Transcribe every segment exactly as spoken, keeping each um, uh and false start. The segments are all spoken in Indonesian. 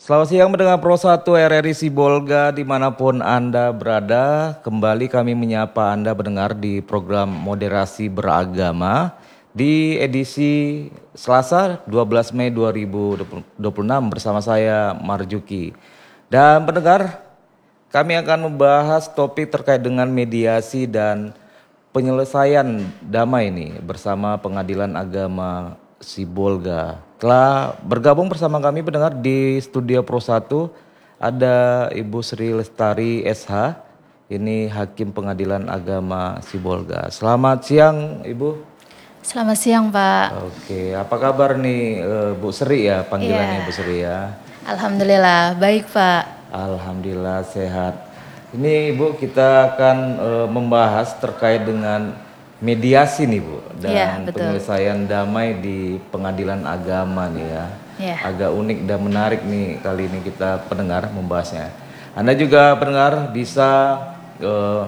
Selamat siang mendengar Pro satu R R I Sibolga dimanapun Anda berada. Kembali kami menyapa Anda mendengar di program Moderasi Beragama di edisi Selasa dua belas Mei dua ribu dua puluh enam bersama saya Marjuki. Dan pendengar, kami akan membahas topik terkait dengan mediasi dan penyelesaian damai ini bersama Pengadilan Agama Sibolga. Telah bergabung bersama kami pendengar di studio Pro satu ada Ibu Sri Lestari S H, ini Hakim Pengadilan Agama Sibolga. Selamat siang Ibu. Selamat siang Pak. Oke, apa kabar nih Bu Sri ya, panggilannya Iya. Bu Sri ya? Alhamdulillah baik Pak. Alhamdulillah sehat. Ini Ibu, kita akan uh, membahas terkait dengan mediasi nih Bu, dan Iya, betul. penyelesaian damai di pengadilan agama nih ya. Iya. Agak unik dan menarik nih kali ini kita pendengar membahasnya. Anda juga pendengar bisa uh,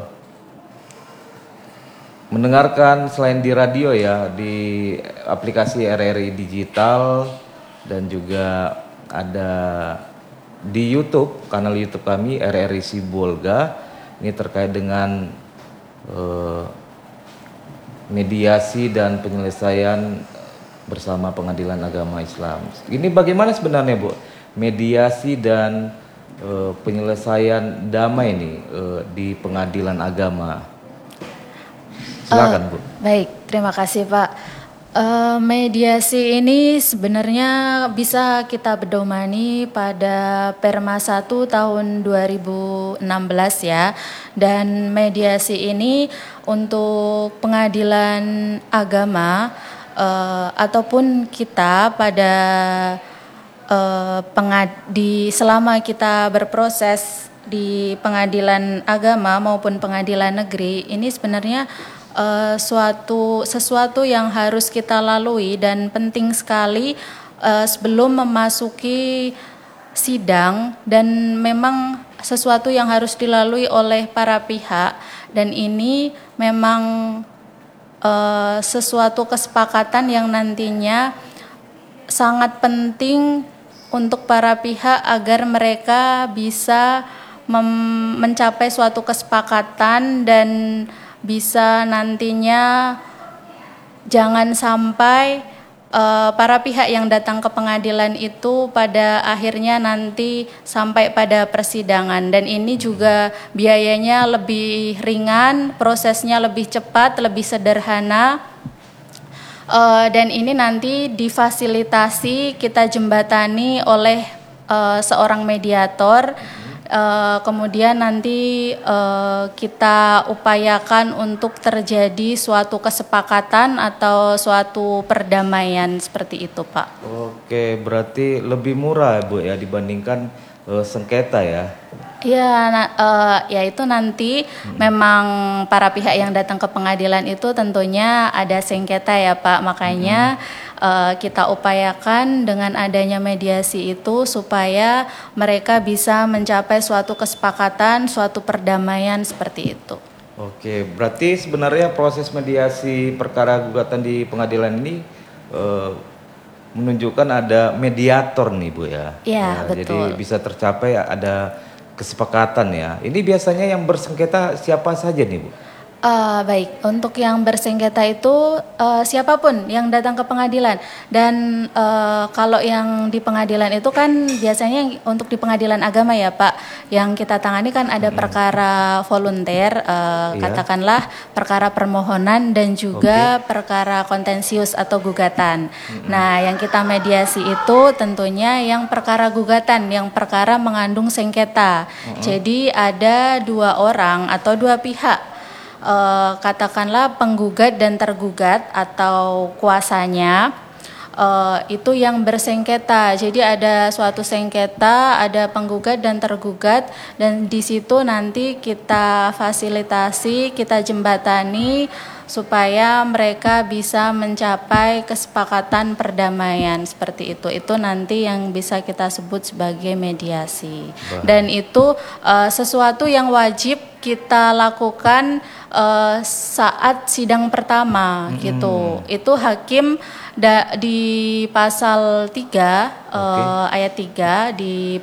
mendengarkan selain di radio ya, di aplikasi R R I Digital, dan juga ada di YouTube, kanal YouTube kami R R I Sibolga. Ini terkait dengan uh, mediasi dan penyelesaian bersama Pengadilan Agama Islam. Ini bagaimana sebenarnya Bu, mediasi dan uh, penyelesaian damai nih uh, di Pengadilan Agama? Silakan Bu. Uh, baik, terima kasih Pak. Uh, mediasi ini sebenarnya bisa kita pedomani pada Perma satu tahun dua ribu enam belas ya. Dan mediasi ini untuk pengadilan agama uh, ataupun kita pada uh, pengad di selama kita berproses di pengadilan agama maupun pengadilan negeri, ini sebenarnya Uh, suatu sesuatu yang harus kita lalui dan penting sekali uh, sebelum memasuki sidang, dan memang sesuatu yang harus dilalui oleh para pihak, dan ini memang uh, sesuatu kesepakatan yang nantinya sangat penting untuk para pihak agar mereka bisa mem- mencapai suatu kesepakatan dan bisa nantinya jangan sampai uh, para pihak yang datang ke pengadilan itu pada akhirnya nanti sampai pada persidangan, dan ini juga biayanya lebih ringan, prosesnya lebih cepat, lebih sederhana, uh, dan ini nanti difasilitasi, kita jembatani oleh uh, seorang mediator. Uh, kemudian nanti uh, kita upayakan untuk terjadi suatu kesepakatan atau suatu perdamaian seperti itu Pak. Oke, berarti lebih murah Bu ya dibandingkan uh, sengketa ya? Ya, nah, uh, ya itu nanti hmm. memang para pihak yang datang ke pengadilan itu tentunya ada sengketa ya Pak, makanya hmm. uh, kita upayakan dengan adanya mediasi itu supaya mereka bisa mencapai suatu kesepakatan, suatu perdamaian seperti itu. Oke, berarti sebenarnya proses mediasi perkara gugatan di pengadilan ini uh, menunjukkan ada mediator nih Bu ya? Ya, ya betul. Jadi bisa tercapai ada kesepakatan ya. Ini biasanya yang bersengketa siapa saja nih Bu? Uh, baik, untuk yang bersengketa itu uh, siapapun yang datang ke pengadilan, dan uh, kalau yang di pengadilan itu kan biasanya untuk di pengadilan agama ya Pak, yang kita tangani kan ada hmm. perkara volunteer, uh, iya. katakanlah perkara permohonan dan juga okay. perkara kontensius atau gugatan. Hmm. Nah, yang kita mediasi itu tentunya yang perkara gugatan, yang perkara mengandung sengketa. Hmm. Jadi ada dua orang atau dua pihak. Uh, katakanlah penggugat dan tergugat atau kuasanya, uh, itu yang bersengketa. Jadi ada suatu sengketa, ada penggugat dan tergugat, dan di situ nanti kita fasilitasi, kita jembatani supaya mereka bisa mencapai kesepakatan perdamaian seperti itu. Itu nanti yang bisa kita sebut sebagai mediasi. Bah. Dan itu uh, sesuatu yang wajib kita lakukan uh, saat sidang pertama mm-hmm. gitu. Itu hakim da, di pasal tiga okay. uh, ayat tiga di